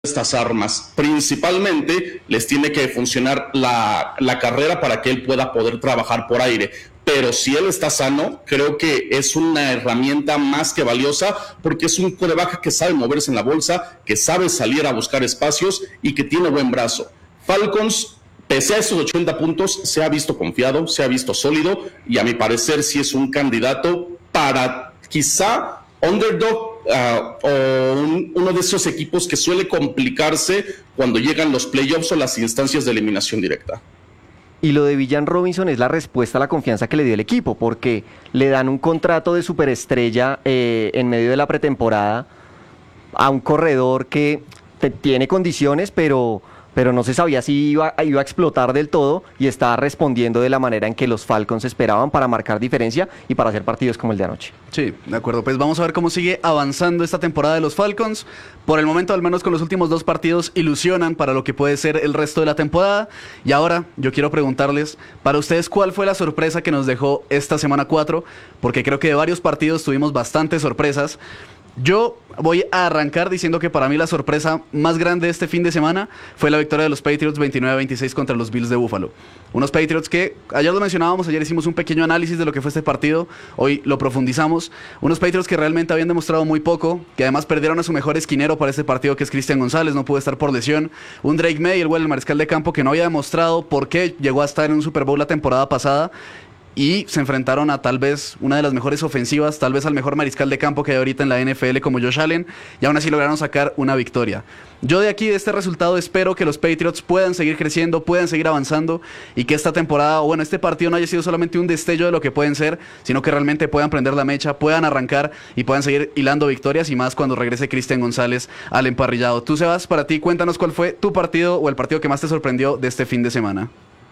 estas armas. Principalmente les tiene que funcionar la carrera para que él pueda poder trabajar por aire. Pero si él está sano, creo que es una herramienta más que valiosa porque es un quarterback que sabe moverse en la bolsa, que sabe salir a buscar espacios y que tiene buen brazo. Falcons, pese a esos 80 puntos, se ha visto confiado, se ha visto sólido y a mi parecer sí es un candidato para quizá underdog o uno de esos equipos que suele complicarse cuando llegan los playoffs o las instancias de eliminación directa. Y lo de Villan Robinson es la respuesta a la confianza que le dio el equipo, porque le dan un contrato de superestrella en medio de la pretemporada a un corredor que tiene condiciones, pero no se sabía si iba a explotar del todo y está respondiendo de la manera en que los Falcons esperaban para marcar diferencia y para hacer partidos como el de anoche. Sí, de acuerdo. Pues vamos a ver cómo sigue avanzando esta temporada de los Falcons. Por el momento, al menos con los últimos 2 partidos, ilusionan para lo que puede ser el resto de la temporada. Y ahora yo quiero preguntarles, para ustedes, ¿cuál fue la sorpresa que nos dejó esta semana 4? Porque creo que de varios partidos tuvimos bastantes sorpresas. Yo voy a arrancar diciendo que para mí la sorpresa más grande de este fin de semana fue la victoria de los Patriots 29-26 contra los Bills de Buffalo. Unos Patriots que, ayer lo mencionábamos, ayer hicimos un pequeño análisis de lo que fue este partido, hoy lo profundizamos. Unos Patriots que realmente habían demostrado muy poco, que además perdieron a su mejor esquinero para este partido, que es Cristian González, no pudo estar por lesión. Un Drake May, el mariscal de campo, que no había demostrado por qué llegó a estar en un Super Bowl la temporada pasada. Y se enfrentaron a tal vez una de las mejores ofensivas, tal vez al mejor mariscal de campo que hay ahorita en la NFL como Josh Allen, y aún así lograron sacar una victoria. Yo de aquí, de este resultado, espero que los Patriots puedan seguir creciendo, puedan seguir avanzando, y que esta temporada, o bueno, este partido no haya sido solamente un destello de lo que pueden ser, sino que realmente puedan prender la mecha, puedan arrancar y puedan seguir hilando victorias, y más cuando regrese Cristian González al emparrillado. Tú, Sebas, para ti, cuéntanos cuál fue tu partido o el partido que más te sorprendió de este fin de semana.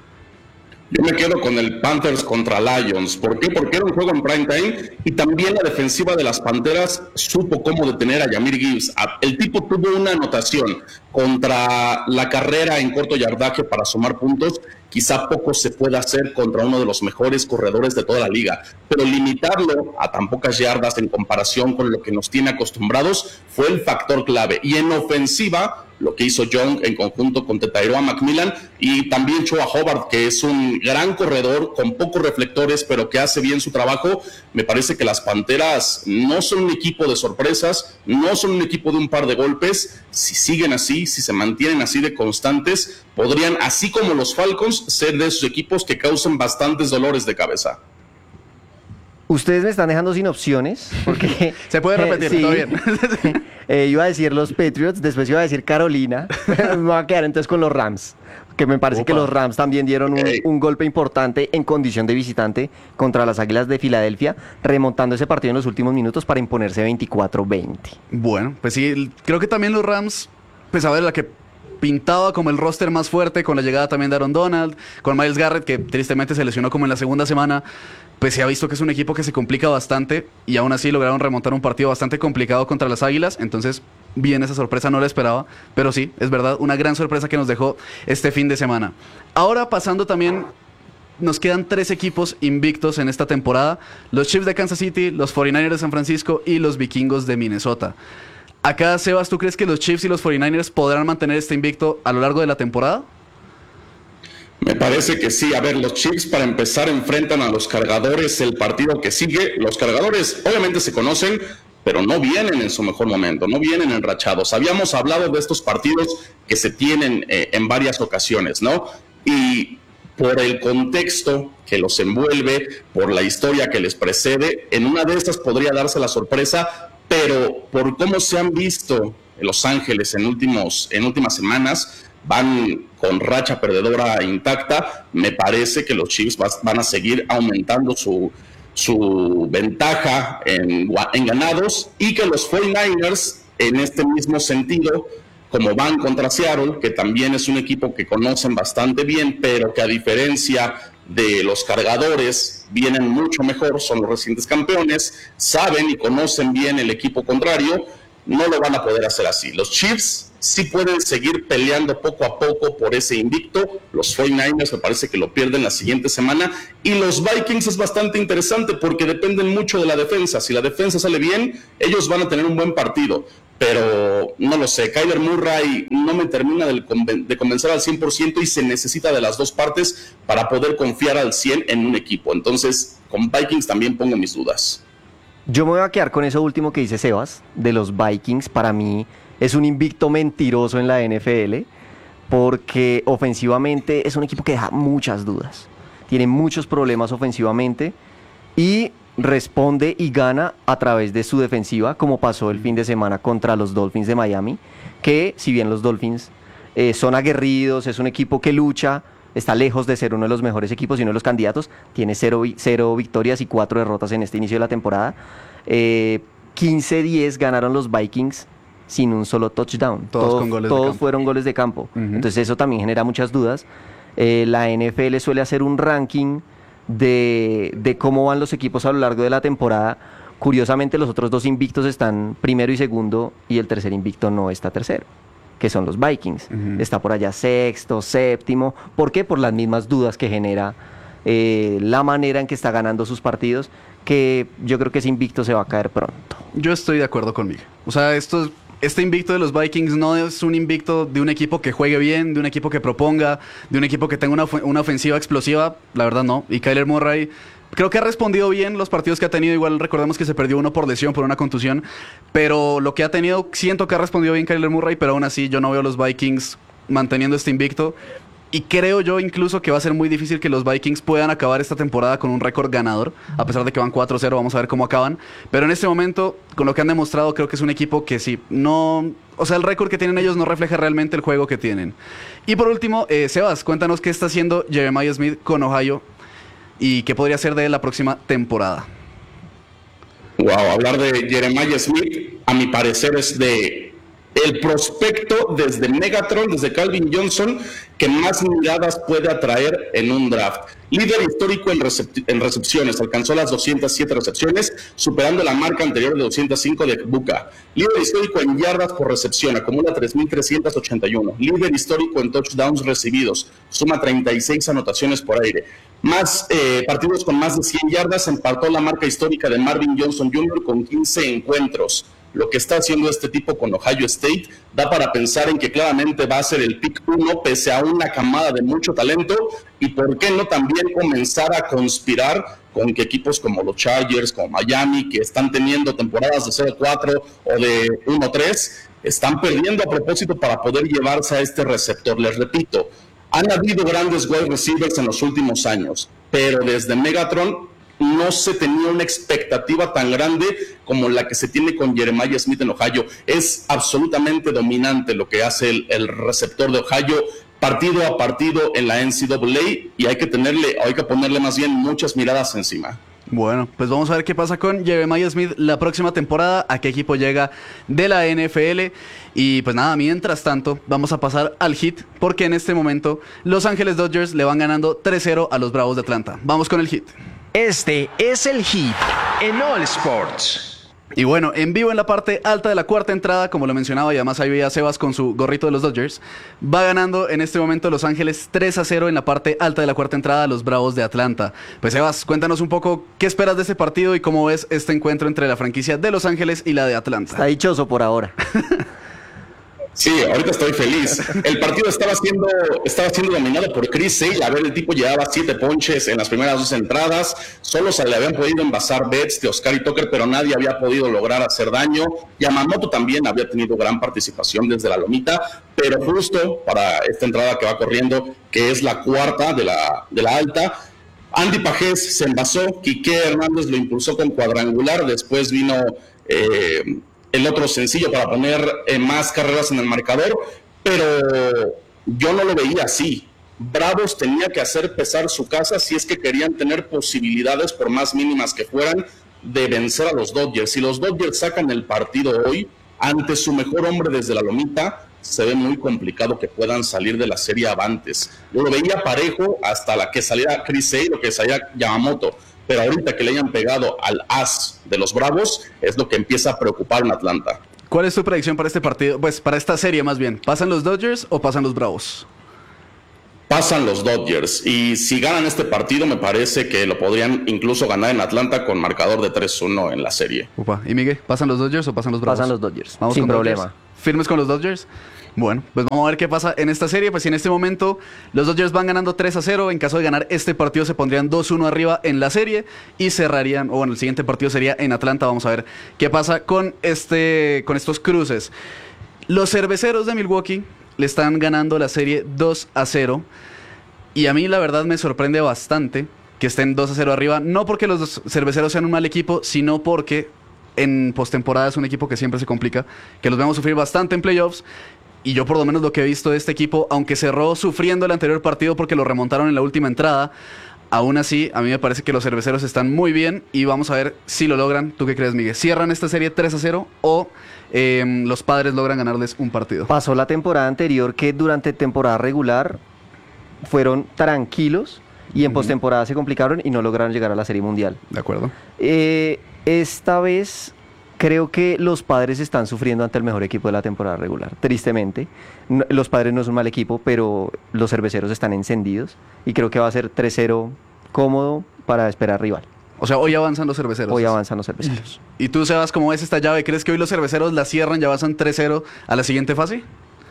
Yo me quedo con el Panthers contra Lions. ¿Por qué? Porque era un juego en prime time y también la defensiva de las Panteras supo cómo detener a Jahmyr Gibbs. El tipo tuvo una anotación contra la carrera en corto yardaje para sumar puntos. Quizá poco se pueda hacer contra uno de los mejores corredores de toda la liga, pero limitarlo a tan pocas yardas en comparación con lo que nos tiene acostumbrados fue el factor clave. Y en ofensiva, lo que hizo Young en conjunto con Tetairoa McMillan y también Choa Hobart, que es un gran corredor con pocos reflectores, pero que hace bien su trabajo. Me parece que las Panteras no son un equipo de sorpresas, no son un equipo de un par de golpes. Si siguen así, si se mantienen así de constantes, podrían, así como los Falcons, ser de esos equipos que causan bastantes dolores de cabeza. Ustedes me están dejando sin opciones, porque... Se puede repetir, sí, todo bien. Iba a decir los Patriots, después iba a decir Carolina, me voy a quedar entonces con los Rams, que me parece que los Rams también dieron un golpe importante en condición de visitante contra las Águilas de Filadelfia, remontando ese partido en los últimos minutos para imponerse 24-20. Bueno, pues sí, creo que también los Rams, pues a ver, la que pintaba como el roster más fuerte, con la llegada también de Aaron Donald, con Myles Garrett, que tristemente se lesionó como en la segunda semana, pues se ha visto que es un equipo que se complica bastante y aún así lograron remontar un partido bastante complicado contra las Águilas. Entonces, bien, esa sorpresa no la esperaba, pero sí, es verdad, una gran sorpresa que nos dejó este fin de semana. Ahora pasando también, nos quedan 3 equipos invictos en esta temporada: los Chiefs de Kansas City, los 49ers de San Francisco y los Vikingos de Minnesota. Acá, Sebas, ¿tú crees que los Chiefs y los 49ers podrán mantener este invicto a lo largo de la temporada? Me parece que sí. A ver, los Chiefs para empezar enfrentan a los Cargadores el partido que sigue. Los Cargadores obviamente se conocen, pero no vienen en su mejor momento, no vienen enrachados. Habíamos hablado de estos partidos que se tienen en varias ocasiones, ¿no? Y por el contexto que los envuelve, por la historia que les precede, en una de estas podría darse la sorpresa, pero por cómo se han visto Los Ángeles en últimas semanas, van con racha perdedora intacta. Me parece que los Chiefs van a seguir aumentando su ventaja en ganados, y que los 49ers, en este mismo sentido, como van contra Seattle, que también es un equipo que conocen bastante bien, pero que a diferencia de los Cargadores vienen mucho mejor, son los recientes campeones, saben y conocen bien el equipo contrario, no lo van a poder hacer así. Los Chiefs sí pueden seguir peleando poco a poco por ese invicto. Los 49ers me parece que lo pierden la siguiente semana. Y los Vikings es bastante interesante porque dependen mucho de la defensa. Si la defensa sale bien, ellos van a tener un buen partido. pero no lo sé. Kyler Murray no me termina de convencer al 100% y se necesita de las dos partes para poder confiar al 100 en un equipo. Entonces, con Vikings también pongo mis dudas. Yo me voy a quedar con eso último que dice Sebas, de los Vikings. Para mí es un invicto mentiroso en la NFL, porque ofensivamente es un equipo que deja muchas dudas. Tiene muchos problemas ofensivamente y responde y gana a través de su defensiva, como pasó el fin de semana contra los Dolphins de Miami, que si bien los Dolphins son aguerridos, es un equipo que lucha, está lejos de ser uno de los mejores equipos y uno de los candidatos, tiene 0 victorias y 4 derrotas en este inicio de la temporada. 15-10 ganaron los Vikings sin un solo touchdown. Todos fueron goles de campo. Entonces eso también genera muchas dudas. La NFL suele hacer un ranking de cómo van los equipos a lo largo de la temporada. Curiosamente, los otros dos invictos están primero y segundo, y el tercer invicto no está tercero, que son los Vikings. Está por allá sexto, séptimo. ¿Por qué? Por las mismas dudas que genera la manera en que está ganando sus partidos, que yo creo que ese invicto se va a caer pronto. Yo estoy de acuerdo conmigo. O sea, este invicto de los Vikings no es un invicto de un equipo que juegue bien, de un equipo que proponga, de un equipo que tenga una ofensiva explosiva. La verdad no. Y Kyler Murray creo que ha respondido bien los partidos que ha tenido. Igual recordemos que se perdió uno por lesión, por una contusión. Pero lo que ha tenido, siento que ha respondido bien Kyler Murray, pero aún así yo no veo a los Vikings manteniendo este invicto. Y creo yo incluso que va a ser muy difícil que los Vikings puedan acabar esta temporada con un récord ganador, a pesar de que van 4-0, vamos a ver cómo acaban. Pero en este momento, con lo que han demostrado, creo que es un equipo que sí, no... O sea, el récord que tienen ellos no refleja realmente el juego que tienen. Y por último, Sebas, cuéntanos qué está haciendo Jeremiah Smith con Ohio y qué podría ser de él la próxima temporada. Wow, hablar de Jeremiah Smith, a mi parecer, es de el prospecto desde Megatron, desde Calvin Johnson, que más miradas puede atraer en un draft. Líder histórico en recepciones, alcanzó las 207 recepciones, superando la marca anterior de 205 de Buka. Líder histórico en yardas por recepción, acumula 3.381. Líder histórico en touchdowns recibidos, suma 36 anotaciones por aire. Más partidos con más de 100 yardas, empató la marca histórica de Marvin Johnson Jr. con 15 encuentros. Lo que está haciendo este tipo con Ohio State da para pensar en que claramente va a ser el pick 1 pese a una camada de mucho talento, y por qué no también comenzar a conspirar con que equipos como los Chargers, como Miami, que están teniendo temporadas de 0-4 o de 1-3, están perdiendo a propósito para poder llevarse a este receptor. Les repito, han habido grandes wide receivers en los últimos años, pero desde Megatron no se tenía una expectativa tan grande como la que se tiene con Jeremiah Smith en Ohio. Es absolutamente dominante lo que hace el receptor de Ohio partido a partido en la NCAA, y hay que ponerle más bien muchas miradas encima. Bueno, pues vamos a ver qué pasa con Jeremiah Smith la próxima temporada, a qué equipo llega de la NFL. Y pues nada, mientras tanto, vamos a pasar al hit, porque en este momento Los Ángeles Dodgers le van ganando 3-0 a los Bravos de Atlanta. Vamos con el hit. Este es el hit en All Sports. Y bueno, en vivo en la parte alta de la cuarta entrada, como lo mencionaba, y además ahí veía Sebas con su gorrito de los Dodgers, va ganando en este momento Los Ángeles 3-0 en la parte alta de la cuarta entrada a los Bravos de Atlanta. Pues Sebas, cuéntanos un poco qué esperas de este partido y cómo ves este encuentro entre la franquicia de Los Ángeles y la de Atlanta. Está dichoso por ahora. Sí, ahorita estoy feliz. El partido estaba siendo dominado por Chris Sale. A ver, el tipo llevaba 7 ponches en las primeras 2 entradas. Solo se le habían podido envasar bets de Oscar y Tucker, pero nadie había podido lograr hacer daño. Yamamoto también había tenido gran participación desde la lomita, pero justo para esta entrada que va corriendo, que es la cuarta de la alta, Andy Pajés se envasó, Quique Hernández lo impulsó con cuadrangular, después vino el otro sencillo para poner más carreras en el marcador, pero yo no lo veía así. Bravos tenía que hacer pesar su casa si es que querían tener posibilidades, por más mínimas que fueran, de vencer a los Dodgers. Si los Dodgers sacan el partido hoy, ante su mejor hombre desde la lomita, se ve muy complicado que puedan salir de la serie avantes. Yo lo veía parejo hasta la que saliera Chris Sale o que saliera Yamamoto, pero ahorita que le hayan pegado al as de los Bravos es lo que empieza a preocupar en Atlanta. ¿Cuál es tu predicción para este partido? Pues para esta serie más bien. ¿Pasan los Dodgers o pasan los Bravos? pasan los Dodgers. Y si ganan este partido, me parece que lo podrían incluso ganar en Atlanta con marcador de 3-1 en la serie. Upa. ¿Y Miguel, pasan los Dodgers o pasan los Bravos? Pasan los Dodgers, Vamos sin con problema. Dodgers. ¿Firmes con los Dodgers? Bueno, pues vamos a ver qué pasa en esta serie. Pues si en este momento los Dodgers van ganando 3-0, en caso de ganar este partido se pondrían 2-1 arriba en la serie y cerrarían, o bueno, el siguiente partido sería en Atlanta. Vamos a ver qué pasa con estos cruces. Los Cerveceros de Milwaukee le están ganando la serie 2-0 y a mí la verdad me sorprende bastante que estén 2-0 arriba, no porque los Cerveceros sean un mal equipo, sino porque en postemporada es un equipo que siempre se complica, que los vemos sufrir bastante en playoffs. Y yo por lo menos lo que he visto de este equipo, aunque cerró sufriendo el anterior partido porque lo remontaron en la última entrada, aún así a mí me parece que los Cerveceros están muy bien y vamos a ver si lo logran. ¿Tú qué crees, Miguel? ¿Cierran esta serie 3-0 o los Padres logran ganarles un partido? Pasó la temporada anterior que durante temporada regular fueron tranquilos y en postemporada se complicaron y no lograron llegar a la Serie Mundial. De acuerdo. Esta vez creo que los Padres están sufriendo ante el mejor equipo de la temporada regular, tristemente. Los Padres no es un mal equipo, pero los Cerveceros están encendidos y creo que va a ser 3-0 cómodo para esperar rival. O sea, hoy avanzan los Cerveceros. Hoy avanzan los Cerveceros. ¿Y tú, Sebas, cómo ves esta llave? ¿Crees que hoy los Cerveceros la cierran y avanzan 3-0 a la siguiente fase?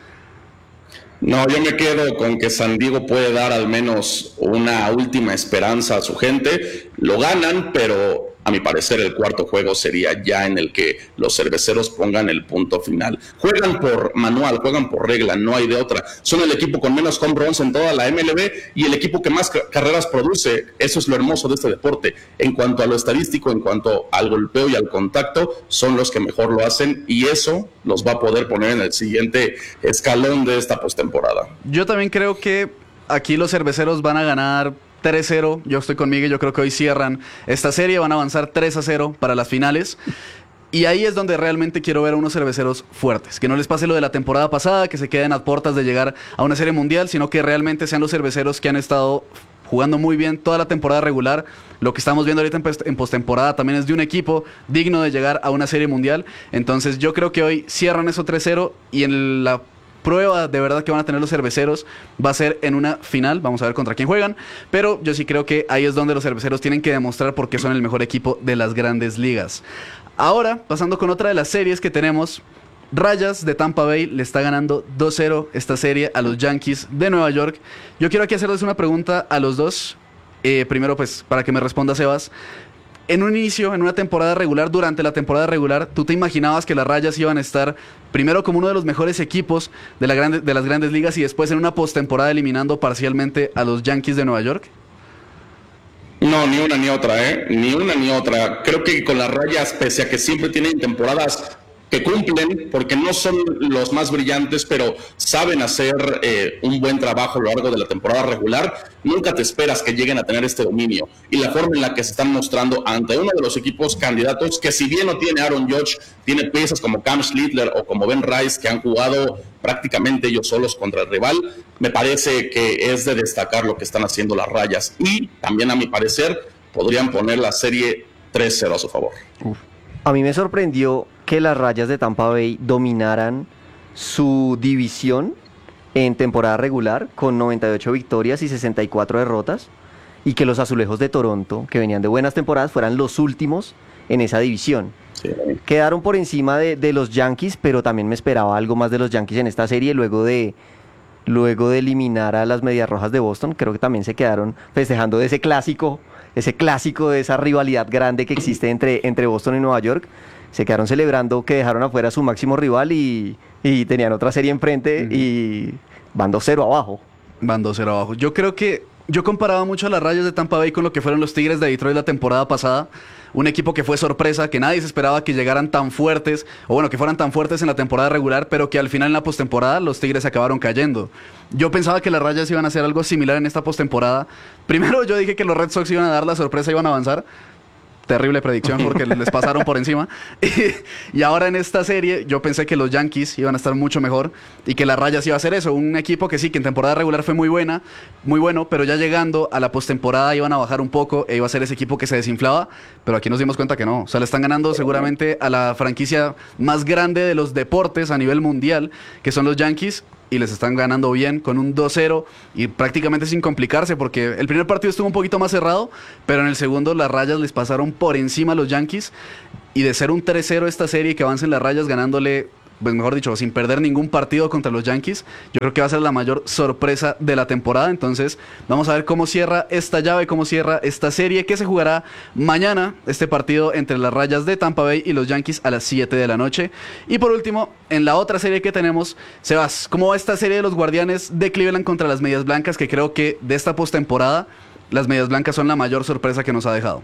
No, yo me quedo con que San Diego puede dar al menos una última esperanza a su gente. Lo ganan, pero a mi parecer el cuarto juego sería ya en el que los Cerveceros pongan el punto final. Juegan por manual, juegan por regla, no hay de otra. Son el equipo con menos home runs en toda la MLB y el equipo que más carreras produce. Eso es lo hermoso de este deporte. En cuanto a lo estadístico, en cuanto al golpeo y al contacto, son los que mejor lo hacen y eso los va a poder poner en el siguiente escalón de esta postemporada. Yo también creo que aquí los Cerveceros van a ganar 3-0, yo estoy con Miguel, yo creo que hoy cierran esta serie, van a avanzar 3-0 para las finales. Y ahí es donde realmente quiero ver a unos Cerveceros fuertes, que no les pase lo de la temporada pasada, que se queden a puertas de llegar a una serie mundial, sino que realmente sean los Cerveceros que han estado jugando muy bien toda la temporada regular. Lo que estamos viendo ahorita en postemporada también es de un equipo digno de llegar a una serie mundial. Entonces yo creo que hoy cierran eso 3-0 y en la prueba de verdad que van a tener los Cerveceros va a ser en una final, vamos a ver contra quién juegan, pero yo sí creo que ahí es donde los Cerveceros tienen que demostrar por qué son el mejor equipo de las grandes ligas. Ahora, pasando con otra de las series que tenemos, Rayas de Tampa Bay le está ganando 2-0 esta serie a los Yankees de Nueva York. Yo quiero aquí hacerles una pregunta a los dos, primero pues para que me responda Sebas. En un inicio, en una temporada regular, durante la temporada regular, ¿tú te imaginabas que las Rayas iban a estar primero como uno de los mejores equipos de las grandes ligas y después en una postemporada eliminando parcialmente a los Yankees de Nueva York? No, ni una ni otra, ni una ni otra. Creo que con las Rayas, pese a que siempre tienen temporadas que cumplen, porque no son los más brillantes, pero saben hacer un buen trabajo a lo largo de la temporada regular, nunca te esperas que lleguen a tener este dominio. Y la forma en la que se están mostrando ante uno de los equipos candidatos, que si bien no tiene Aaron Judge, tiene piezas como Cam Schlittler o como Ben Rice, que han jugado prácticamente ellos solos contra el rival, me parece que es de destacar lo que están haciendo las Rayas. Y también, a mi parecer, podrían poner la serie 3-0 a su favor. A mí me sorprendió que las Rayas de Tampa Bay dominaran su división en temporada regular con 98 victorias y 64 derrotas y que los Azulejos de Toronto, que venían de buenas temporadas, fueran los últimos en esa división. Sí. Quedaron por encima de los Yankees, pero también me esperaba algo más de los Yankees en esta serie luego de eliminar a las Medias Rojas de Boston. Creo que también se quedaron festejando de ese clásico de esa rivalidad grande que existe entre Boston y Nueva York. Se quedaron celebrando que dejaron afuera a su máximo rival y tenían otra serie enfrente y van 2-0 abajo. Van 2-0 abajo. Yo creo que yo comparaba mucho a las Rayas de Tampa Bay con lo que fueron los Tigres de Detroit la temporada pasada. Un equipo que fue sorpresa, que nadie se esperaba que llegaran tan fuertes, o bueno, que fueran tan fuertes en la temporada regular, pero que al final en la postemporada los Tigres acabaron cayendo. Yo pensaba que las Rayas iban a hacer algo similar en esta postemporada. Primero yo dije que los Red Sox iban a dar la sorpresa y iban a avanzar. Terrible predicción porque les pasaron por encima. Y ahora en esta serie yo pensé que los Yankees iban a estar mucho mejor y que las Rayas iba a hacer eso. Un equipo que sí, que en temporada regular fue muy bueno, pero ya llegando a la postemporada iban a bajar un poco e iba a ser ese equipo que se desinflaba. Pero aquí nos dimos cuenta que no. O sea, le están ganando seguramente a la franquicia más grande de los deportes a nivel mundial, que son los Yankees. y les están ganando bien con un 2-0 y prácticamente sin complicarse, porque el primer partido estuvo un poquito más cerrado, pero en el segundo las Rayas les pasaron por encima a los Yankees, y de ser un 3-0 esta serie que avancen las Rayas ganándole, pues mejor dicho, sin perder ningún partido contra los Yankees, yo creo que va a ser la mayor sorpresa de la temporada. Entonces vamos a ver cómo cierra esta llave, cómo cierra esta serie, que se jugará mañana, este partido entre las Rayas de Tampa Bay y los Yankees a las 7 de la noche. Y por último, en la otra serie que tenemos, Sebas, ¿cómo va esta serie de los Guardianes de Cleveland contra las Medias Blancas? Que creo que de esta postemporada las Medias Blancas son la mayor sorpresa que nos ha dejado.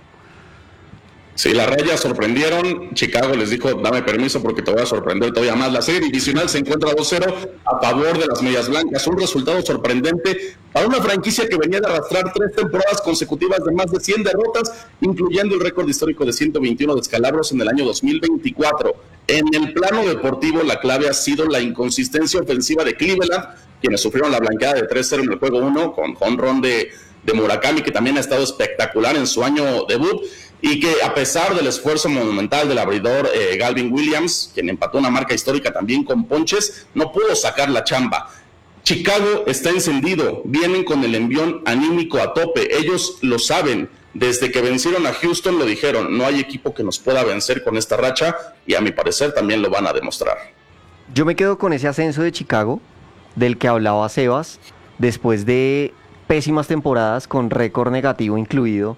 Sí, las Rayas sorprendieron. Chicago les dijo, dame permiso porque te voy a sorprender todavía más. La serie divisional se encuentra 2-0 a favor de las Medias Blancas. Un resultado sorprendente para una franquicia que venía de arrastrar 3 temporadas consecutivas de más de 100 derrotas, incluyendo el récord histórico de 121 descalabros en el año 2024. En el plano deportivo, la clave ha sido la inconsistencia ofensiva de Cleveland, quienes sufrieron la blanqueada de 3-0 en el juego 1 con home run de Murakami, que también ha estado espectacular en su año debut, y que a pesar del esfuerzo monumental del abridor Galvin Williams, quien empató una marca histórica también con ponches, no pudo sacar la chamba. Chicago está encendido, vienen con el envión anímico a tope, ellos lo saben, desde que vencieron a Houston lo dijeron, no hay equipo que nos pueda vencer con esta racha, y a mi parecer también lo van a demostrar. Yo me quedo con ese ascenso de Chicago, del que hablaba Sebas, después de pésimas temporadas con récord negativo incluido.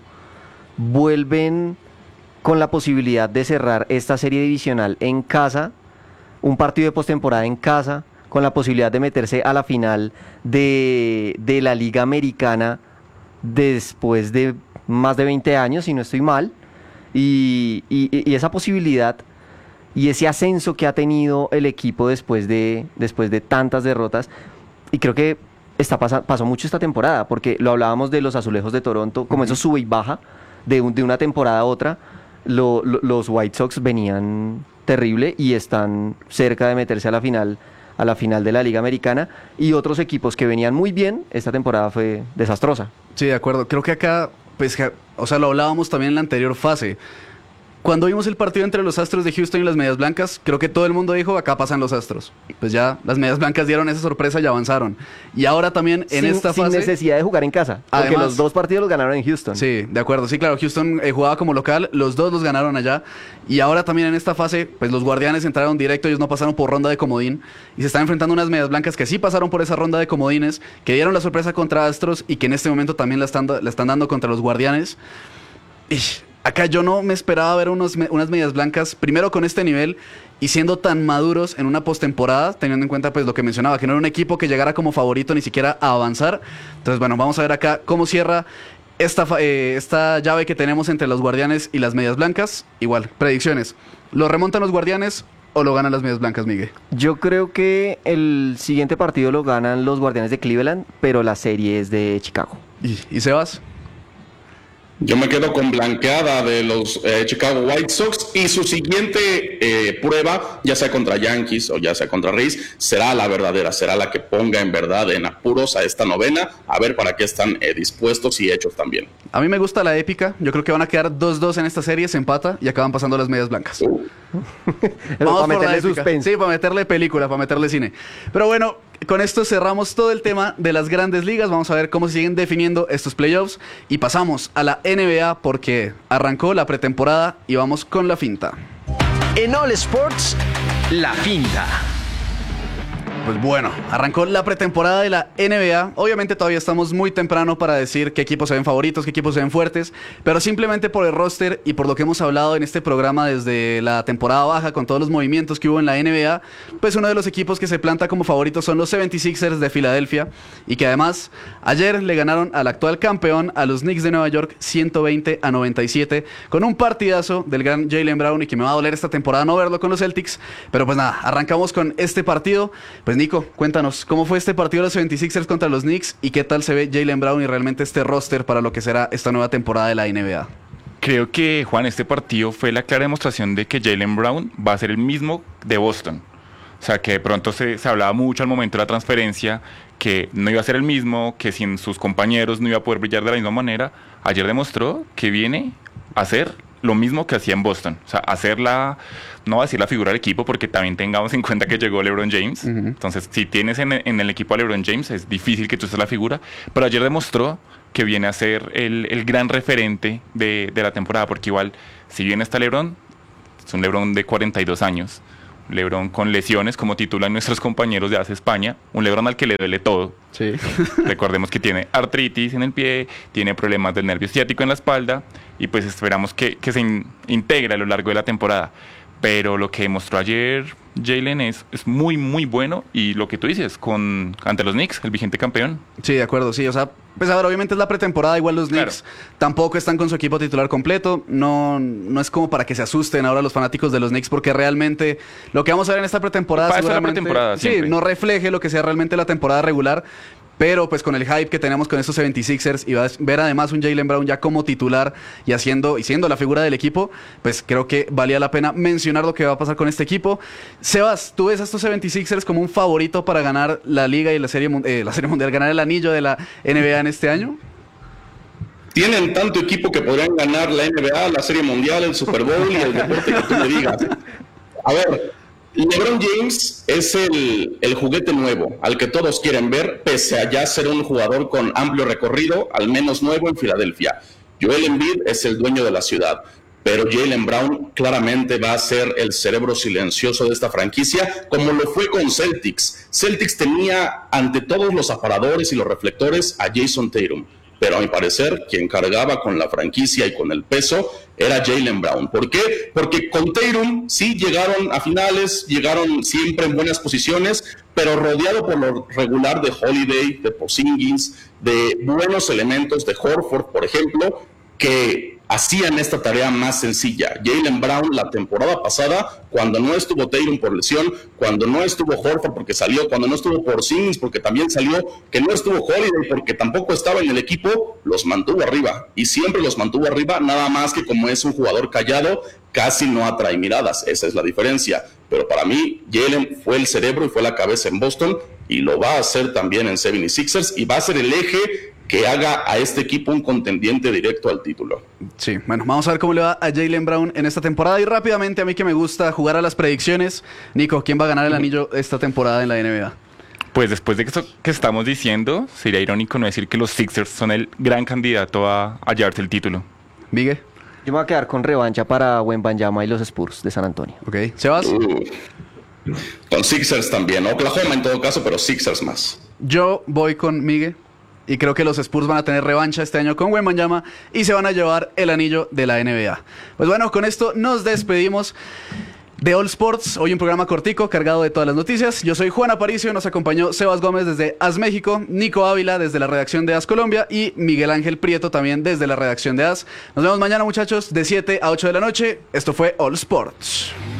Vuelven con la posibilidad de cerrar esta serie divisional en casa, un partido de postemporada en casa, con la posibilidad de meterse a la final de la Liga Americana después de más de 20 años, si no estoy mal, y esa posibilidad y ese ascenso que ha tenido el equipo después de tantas derrotas, y creo que pasó mucho esta temporada, porque lo hablábamos de los Azulejos de Toronto, como eso sube y baja de una temporada a otra. Los White Sox venían terrible y están cerca de meterse a la final de la Liga Americana, y otros equipos que venían muy bien, esta temporada fue desastrosa. Sí, de acuerdo. Creo que acá, pues, o sea, lo hablábamos también en la anterior fase. Cuando vimos el partido entre los Astros de Houston y las Medias Blancas, creo que todo el mundo dijo, acá pasan los Astros. Pues ya las Medias Blancas dieron esa sorpresa y avanzaron. Y ahora también en esta fase, sin necesidad de jugar en casa, porque además, los 2 partidos los ganaron en Houston. Sí, de acuerdo. Sí, claro, Houston jugaba como local, los 2 los ganaron allá. Y ahora también en esta fase, pues los Guardianes entraron directo, ellos no pasaron por ronda de comodín. Y se están enfrentando unas Medias Blancas que sí pasaron por esa ronda de comodines, que dieron la sorpresa contra Astros y que en este momento también la están dando contra los Guardianes. Y acá yo no me esperaba ver unas Medias Blancas, primero con este nivel y siendo tan maduros en una postemporada, teniendo en cuenta pues lo que mencionaba, que no era un equipo que llegara como favorito ni siquiera a avanzar. Entonces, bueno, vamos a ver acá cómo cierra esta llave que tenemos entre los Guardianes y las Medias Blancas. Igual, predicciones. ¿Lo remontan los Guardianes o lo ganan las Medias Blancas, Miguel? Yo creo que el siguiente partido lo ganan los Guardianes de Cleveland, pero la serie es de Chicago. ¿Y Sebas? Yo me quedo con blanqueada de los Chicago White Sox, y su siguiente prueba, ya sea contra Yankees o ya sea contra Rays, será la verdadera, será la que ponga en verdad en apuros a esta novena, a ver para qué están dispuestos y hechos también. A mí me gusta la épica, yo creo que van a quedar 2-2 en esta serie, se empata y acaban pasando las Medias Blancas. Vamos para meterle suspense. Sí, para meterle película, para meterle cine. Pero bueno, con esto cerramos todo el tema de las grandes ligas. Vamos a ver cómo se siguen definiendo estos playoffs. Y pasamos a la NBA porque arrancó la pretemporada y vamos con la finta. En All Sports, la finta. Pues bueno, arrancó la pretemporada de la NBA. Obviamente todavía estamos muy temprano para decir qué equipos se ven favoritos, qué equipos se ven fuertes, pero simplemente por el roster y por lo que hemos hablado en este programa desde la temporada baja, con todos los movimientos que hubo en la NBA, pues uno de los equipos que se planta como favoritos son los 76ers de Filadelfia, y que además ayer le ganaron al actual campeón, a los Knicks de Nueva York, 120-97, con un partidazo del gran Jaylen Brown, y que me va a doler esta temporada no verlo con los Celtics. Pero pues nada, arrancamos con este partido. Pues Nico, cuéntanos, ¿cómo fue este partido de los 76ers contra los Knicks y qué tal se ve Jaylen Brown y realmente este roster para lo que será esta nueva temporada de la NBA? Creo que, Juan, este partido fue la clara demostración de que Jaylen Brown va a ser el mismo de Boston. O sea, que de pronto se hablaba mucho al momento de la transferencia que no iba a ser el mismo, que sin sus compañeros no iba a poder brillar de la misma manera. Ayer demostró que viene a ser lo mismo que hacía en Boston. O sea, no voy a decir la figura del equipo, porque también tengamos en cuenta que llegó LeBron James. Entonces, si tienes en el equipo a LeBron James, es difícil que tú seas la figura. Pero ayer demostró que viene a ser el gran referente de la temporada, porque igual, si bien está LeBron, es un LeBron de 42 años. LeBron con lesiones, como titulan nuestros compañeros de AS España, un LeBron al que le duele todo. Sí. Recordemos que tiene artritis en el pie, tiene problemas del nervio ciático en la espalda, y pues esperamos que se integre a lo largo de la temporada. Pero lo que demostró ayer Jaylen es muy, muy bueno, y lo que tú dices, ante los Knicks, el vigente campeón. Sí, de acuerdo, sí. O sea, pues a ver, obviamente es la pretemporada, igual los Knicks tampoco están con su equipo titular completo. No es como para que se asusten ahora los fanáticos de los Knicks, porque realmente lo que vamos a ver en esta pretemporada seguramente no refleje lo que sea realmente la temporada regular. Pero pues con el hype que tenemos con estos 76ers y ver además un Jaylen Brown ya como titular y siendo la figura del equipo, pues creo que valía la pena mencionar lo que va a pasar con este equipo. Sebas, ¿tú ves a estos 76ers como un favorito para ganar la Liga y la Serie Mundial, ganar el anillo de la NBA en este año? Tienen tanto equipo que podrían ganar la NBA, la Serie Mundial, el Super Bowl y el deporte que tú me digas. A ver, LeBron James es el juguete nuevo al que todos quieren ver, pese a ya ser un jugador con amplio recorrido, al menos nuevo en Filadelfia. Joel Embiid es el dueño de la ciudad, pero Jaylen Brown claramente va a ser el cerebro silencioso de esta franquicia, como lo fue con Celtics. Celtics tenía ante todos los aparadores y los reflectores a Jason Tatum, pero a mi parecer quien cargaba con la franquicia y con el peso era Jaylen Brown. ¿Por qué? Porque con Tatum sí llegaron a finales, llegaron siempre en buenas posiciones, pero rodeado por lo regular de Holiday, de Porzingis, de buenos elementos de Horford, por ejemplo, que hacían esta tarea más sencilla. Jaylen Brown la temporada pasada, cuando no estuvo Tatum por lesión, cuando no estuvo Horford porque salió, cuando no estuvo Porzingis porque también salió, que no estuvo Holiday porque tampoco estaba en el equipo, los mantuvo arriba. Y siempre los mantuvo arriba, nada más que como es un jugador callado, casi no atrae miradas. Esa es la diferencia. Pero para mí, Jaylen fue el cerebro y fue la cabeza en Boston, y lo va a hacer también en 76ers, y va a ser el eje que haga a este equipo un contendiente directo al título. Sí, bueno, vamos a ver cómo le va a Jaylen Brown en esta temporada. Y rápidamente, a mí que me gusta jugar a las predicciones, Nico, ¿quién va a ganar el anillo esta temporada en la NBA? Pues después de esto que estamos diciendo, sería irónico no decir que los Sixers son el gran candidato a llevarse el título. Miguel. Yo me voy a quedar con revancha para Wembanyama y los Spurs de San Antonio. Ok, Sebas. Con Sixers también, Oklahoma en todo caso, pero Sixers más. Yo voy con Miguel. Y creo que los Spurs van a tener revancha este año con Wembanyama y se van a llevar el anillo de la NBA. Pues bueno, con esto nos despedimos de All Sports. Hoy un programa cortico, cargado de todas las noticias. Yo soy Juan Aparicio, nos acompañó Sebas Gómez desde AS México, Nico Ávila desde la redacción de AS Colombia y Miguel Ángel Prieto también desde la redacción de AS. Nos vemos mañana, muchachos, de 7 a 8 de la noche. Esto fue All Sports.